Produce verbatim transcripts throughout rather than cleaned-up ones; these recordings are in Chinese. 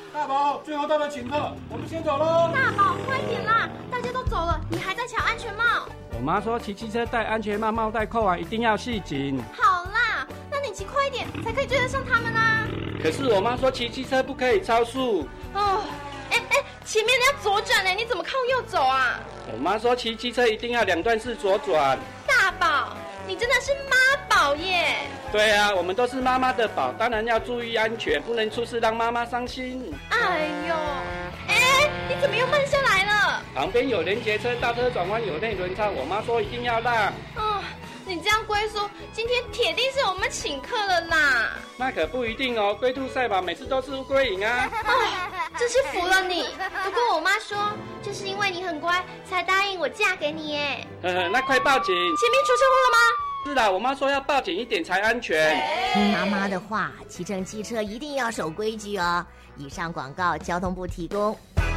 大宝，最后到了请客，我们先走喽。 大宝，快点啦！大家都走了，你还在抢安全帽。 我妈说骑机车戴安全帽，帽带扣完一定要系紧。 好啦，那你骑快一点，才可以追得上他们啊。 可是我妈说骑机车不可以超速。 哦，哎哎，前面你要左转呢，你怎么靠右走啊？ 我妈说骑机车一定要两段式左转。 大宝，你真的是妈宝耶！ 对啊，我们都是妈妈的宝，当然要注意安全，不能出事让妈妈伤心。 哎呦，哎，你怎么又慢下来了？ 旁边有连结车，大车转弯有内轮差，我妈说一定要让。 哦，你这样龟叔，今天铁定是我们请客了啦。 那可不一定哦，龟兔赛跑每次都是乌龟赢啊。 哎，真是服了你。不过我妈说，就是因为你很乖，才答应我嫁给你耶。 呵呵，那快报警！ 前面出车祸了吗？ 是啦，我妈说要报警一点才安全。 听妈妈的话，骑乘机车一定要守规矩哦。以上广告，交通部提供。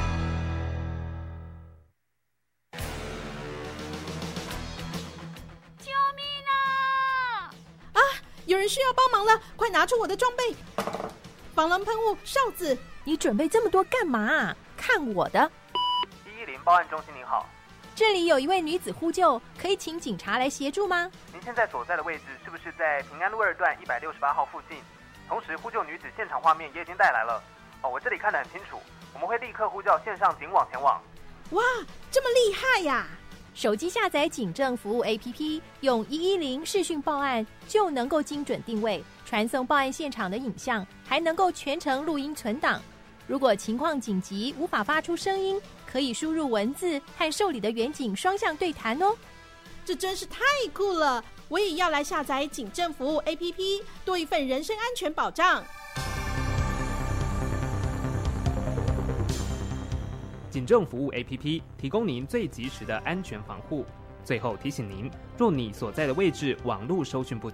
救命啊！ 啊，有人需要帮忙了，快拿出我的装备！防狼喷雾、哨子。 你准备这么多干嘛？看我的！ 一一零报案中心您好， 这里有一位女子呼救，可以请警察来协助吗？ 您现在所在的位置是不是在平安路二段一百六十八号附近？同时呼救女子现场画面也已经带来了。哦，我这里看得很清楚，我们会立刻呼叫线上警网前往。 哇，这么厉害呀！ 手机下载警政服务 A P P， 用一一零视讯报案就能够精准定位，传送报案现场的影像，还能够全程录音存档。如果情况紧急无法发出声音，可以输入文字和受理的员警双向对谈哦。 这真是太酷了！我也要来下载警政服务 A P P， 多一份人身安全保障。 警政服务 A P P 提供您最及时的安全防护。最后提醒您，若你所在的位置网络收讯不